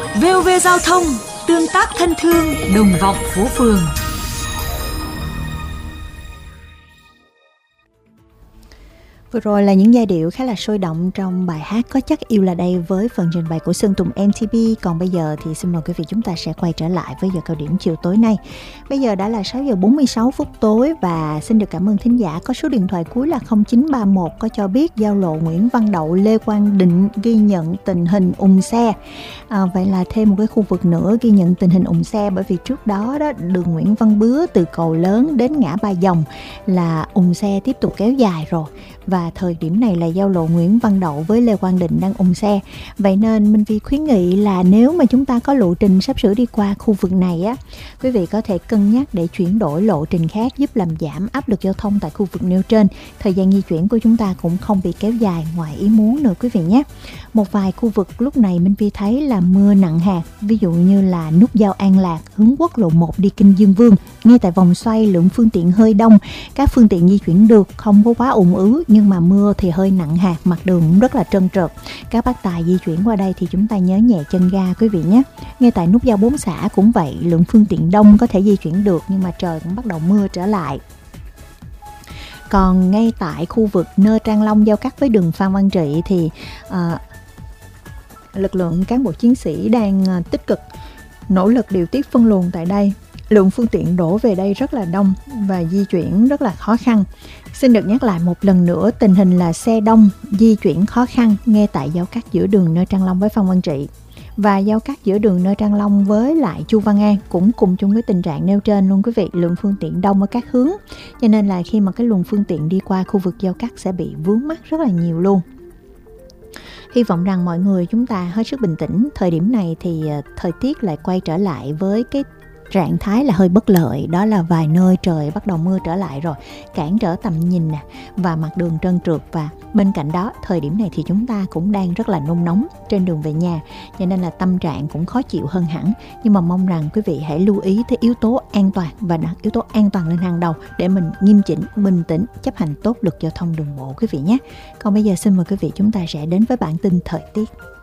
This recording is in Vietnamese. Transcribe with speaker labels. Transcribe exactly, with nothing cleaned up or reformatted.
Speaker 1: vê o vê Giao thông, tương tác thân thương, đồng vọng phố phường.
Speaker 2: Vừa rồi là những giai điệu khá là sôi động trong bài hát Có Chắc Yêu Là Đây với phần trình bày của Sơn Tùng em tê pê. Còn bây giờ thì xin mời quý vị chúng ta sẽ quay trở lại với giờ cao điểm chiều tối nay. Bây giờ đã là sáu giờ bốn mươi sáu phút tối và xin được cảm ơn thính giả có số điện thoại cuối là không chín ba mốt có cho biết giao lộ Nguyễn Văn Đậu, Lê Quang Định ghi nhận tình hình ùn xe. À, vậy là thêm một cái khu vực nữa ghi nhận tình hình ùn xe, bởi vì trước đó đó đường Nguyễn Văn Bứa từ cầu lớn đến ngã Ba Dòng là ùn xe tiếp tục kéo dài rồi. Và thời điểm này là giao lộ Nguyễn Văn Đậu với Lê Quang Định đang ùn xe. Vậy nên Minh Vi khuyến nghị là nếu mà chúng ta có lộ trình sắp sửa đi qua khu vực này á, quý vị có thể cân nhắc để chuyển đổi lộ trình khác giúp làm giảm áp lực giao thông tại khu vực nêu trên. Thời gian di chuyển của chúng ta cũng không bị kéo dài ngoài ý muốn nữa quý vị nhé. Một vài khu vực lúc này Minh Vi thấy là mưa nặng hạt, ví dụ như là nút giao An Lạc hướng quốc lộ một đi Kinh Dương Vương. Ngay tại vòng xoay lượng phương tiện hơi đông, các phương tiện di chuyển được, không có quá ùn ứ, nhưng mà mưa thì hơi nặng hạt, mặt đường cũng rất là trơn trượt. Các bác tài di chuyển qua đây thì chúng ta nhớ nhẹ chân ga quý vị nhé. Ngay tại nút giao Bốn Xã cũng vậy, lượng phương tiện đông có thể di chuyển được nhưng mà trời cũng bắt đầu mưa trở lại. Còn ngay tại khu vực Nơ Trang Long giao cắt với đường Phan Văn Trị thì à, lực lượng cán bộ chiến sĩ đang à, tích cực nỗ lực điều tiết phân luồng tại đây. Lượng phương tiện đổ về đây rất là đông và di chuyển rất là khó khăn. Xin được nhắc lại một lần nữa, tình hình là xe đông, di chuyển khó khăn ngay tại giao cắt giữa đường Nơ Trang Long với Phan Văn Trị. Và giao cắt giữa đường Nơ Trang Long với lại Chu Văn An cũng cùng chung với tình trạng nêu trên luôn quý vị. Lượng phương tiện đông ở các hướng, cho nên là khi mà cái luồng phương tiện đi qua khu vực giao cắt sẽ bị vướng mắc rất là nhiều luôn. Hy vọng rằng mọi người chúng ta hết sức bình tĩnh. Thời điểm này thì thời tiết lại quay trở lại với cái trạng thái là hơi bất lợi, đó là vài nơi trời bắt đầu mưa trở lại rồi, cản trở tầm nhìn nè và mặt đường trơn trượt. Và bên cạnh đó thời điểm này thì chúng ta cũng đang rất là nôn nóng trên đường về nhà, cho nên là tâm trạng cũng khó chịu hơn hẳn. Nhưng mà mong rằng quý vị hãy lưu ý tới yếu tố an toàn và đặt yếu tố an toàn lên hàng đầu để mình nghiêm chỉnh, bình tĩnh, chấp hành tốt luật giao thông đường bộ quý vị nhé. Còn bây giờ xin mời quý vị chúng ta sẽ đến với bản tin thời tiết.